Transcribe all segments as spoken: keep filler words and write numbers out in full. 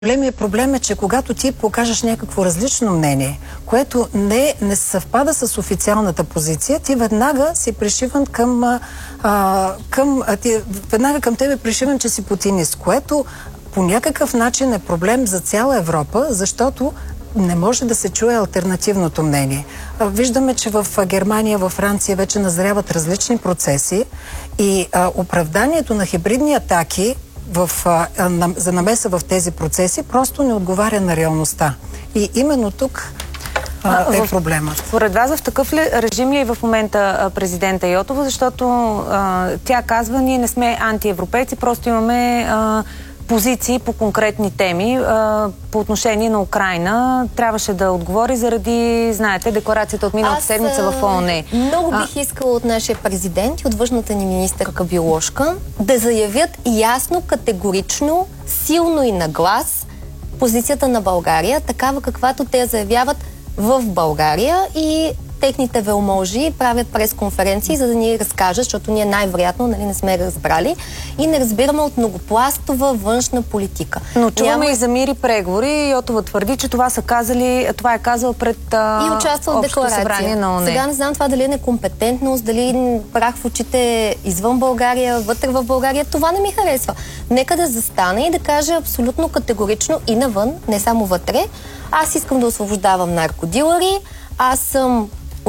Големият проблем е, че когато ти покажеш някакво различно мнение, което не, не съвпада с официалната позиция, ти веднага си пришиван към, а, към а, ти, веднага към тебе пришиван, че си путинист, което по някакъв начин е проблем за цяла Европа, защото не може да се чуе алтернативното мнение. Виждаме, че в Германия, във Франция вече назряват различни процеси и а, оправданието на хибридни атаки В, а, на, за намеса в тези процеси просто не отговаря на реалността. И именно тук а, а, е в, проблемът. Според вас в такъв ли режим ли е в момента а, президента Йотова, защото а, тя казва, ние не сме антиевропейци, просто имаме а, позиции по конкретни теми. А, по отношение на Украйна трябваше да отговори заради, знаете, декларацията от миналата седмица в ООН. Много бих искала от нашия президент и от външната ни министърка Билошка да заявят ясно, категорично, силно и на глас позицията на България, такава каквато те заявяват в България, и техните велможи правят пресконференции, за да ни разкажат, защото ние най-вероятно нали, не сме разбрали и не разбираме от многопластова външна политика. Но чуваме Няма... и за мир и преговори. Йотова твърди, че това са казали, това е казал пред а, и участвал в декларация на ООН. Сега не знам това дали е некомпетентност, дали прах в очите извън България, вътре в България. Това не ми харесва. Нека да застане и да каже абсолютно категорично и навън, не само вътре. Аз искам да освобождавам наркодилъри, аз съм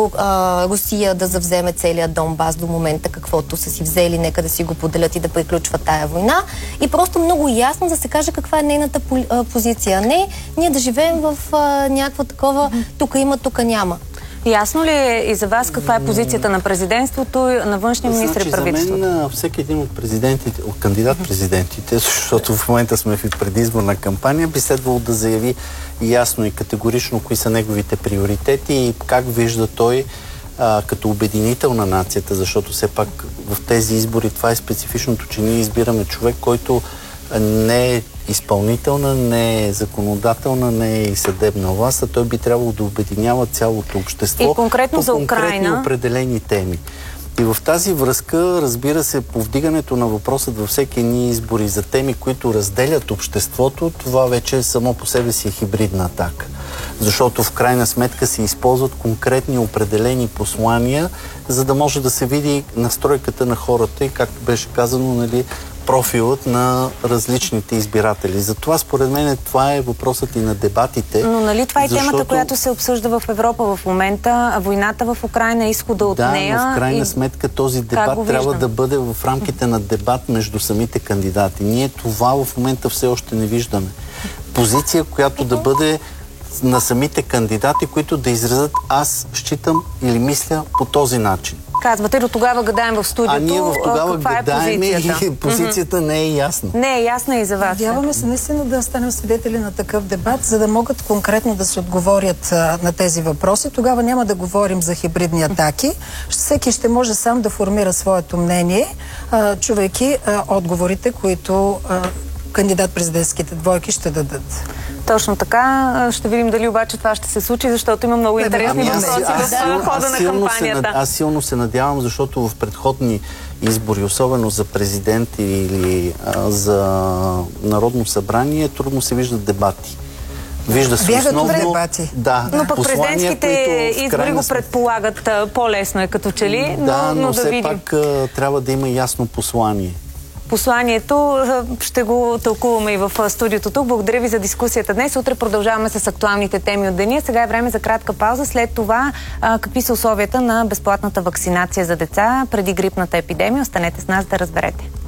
Русия да завземе целият Донбас до момента, каквото са си взели, нека да си го поделят и да приключва тая война. И просто много ясно да се каже каква е нейната позиция. Не ние да живеем в а, някаква такова тук има, тук няма. Ясно ли е и за вас каква е позицията на президентството, на външния министър и правителството? За мен всеки един от президентите, от кандидат-президентите, защото в момента сме в предизборна кампания, би следвало да заяви ясно и категорично кои са неговите приоритети и как вижда той а, като обединител на нацията, защото все пак в тези избори това е специфичното, че ние избираме човек, който не е изпълнителна, не е законодателна, не е и съдебна власт, а той би трябвало да обединява цялото общество и конкретно по за конкретни Украйна определени теми. И в тази връзка, разбира се, повдигането на въпросът във всеки едни избори за теми, които разделят обществото, това вече само по себе си е хибридна атака. Защото в крайна сметка се използват конкретни определени послания, за да може да се види настройката на хората и, както беше казано, нали, профилът на различните избиратели. Затова, според мен, това е въпросът и на дебатите. Но нали това е защото... темата, която се обсъжда в Европа в момента, войната в Украйна, изхода от да, нея. Да, но в крайна и... сметка този дебат трябва да бъде в рамките на дебат между самите кандидати. Ние това в момента все още не виждаме. Позиция, която да бъде на самите кандидати, които да изразят аз считам или мисля по този начин. Казвате, до тогава гадаем в студиото. А ние в тогава гадаем е и позицията не е ясна. Не е ясна и за вас. Надяваме се наистина да станем свидетели на такъв дебат, за да могат конкретно да се отговорят а, на тези въпроси. Тогава няма да говорим за хибридни атаки. Всеки ще може сам да формира своето мнение, а, чувайки а, отговорите, които а, кандидат-президентските двойки ще дадат. Точно така. Ще видим дали обаче това ще се случи, защото има много интересни въпроси в хода на кампанията. Аз силно се надявам, защото в предходни избори, особено за президент или а, за Народно събрание, трудно се виждат дебати. Вижда се основно... дебати. Да, но пък послания, президентските избори крайна... го предполагат по-лесно е като че ли, но да, но, но да все видим. пак а, трябва да има ясно послание. Посланието ще го тълкуваме и в студиото тук. Благодаря ви за дискусията днес. Утре продължаваме с актуалните теми от деня. Сега е време за кратка пауза. След това а, какви са условията на безплатната вакцинация за деца преди грипната епидемия. Останете с нас да разберете.